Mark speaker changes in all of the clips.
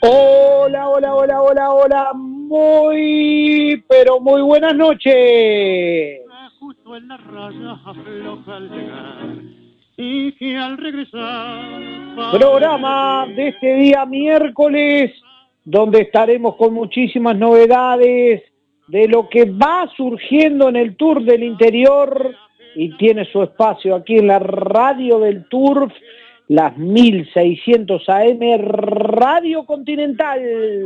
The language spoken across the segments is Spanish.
Speaker 1: Hola, hola, hola, hola, hola, muy, pero muy buenas noches.
Speaker 2: Justo en la raya afloja al llegar y que al regresar
Speaker 1: Programa de este día miércoles, donde estaremos con muchísimas novedades de lo que va surgiendo en el Tour del Interior y tiene su espacio aquí en la radio del Turf, las 1600 AM Radio Continental.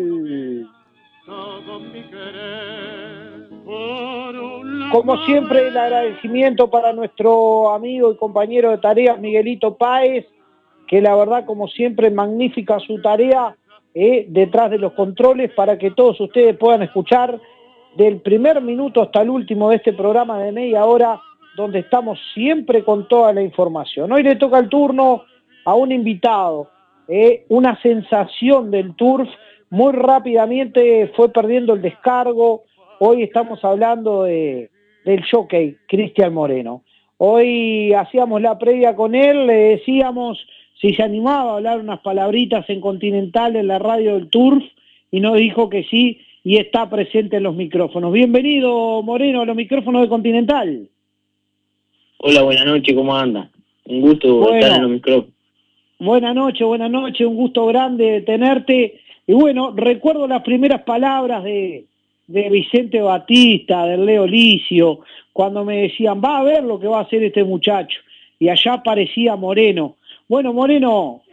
Speaker 2: todo mi querer por una
Speaker 1: Como siempre, el
Speaker 2: madre.
Speaker 1: agradecimiento para nuestro amigo y compañero de tareas, Miguelito Páez, que la verdad, como siempre, magnífica su tarea detrás de los controles para que todos ustedes puedan escuchar del primer minuto hasta el último de este programa de media hora, donde estamos siempre con toda la información. Hoy le toca el turno a un invitado, una sensación del turf, muy rápidamente fue perdiendo el descargo. Hoy estamos hablando del jockey Cristian Moreno. Hoy hacíamos la previa con él, le decíamos si se animaba a hablar unas palabritas en Continental en la radio del Turf y nos dijo que sí y está presente en los micrófonos. Bienvenido, Moreno, a los micrófonos de Continental.
Speaker 3: Hola, buenas noches, ¿cómo anda? Un gusto estar en los
Speaker 1: Bueno,
Speaker 3: micrófonos.
Speaker 1: buenas noches, un gusto grande de tenerte. Y bueno, recuerdo las primeras palabras de Vicente Batista, del Leo Licio, cuando me decían, va a ver lo que va a hacer este muchacho. Y allá aparecía Moreno. Bueno, Moreno,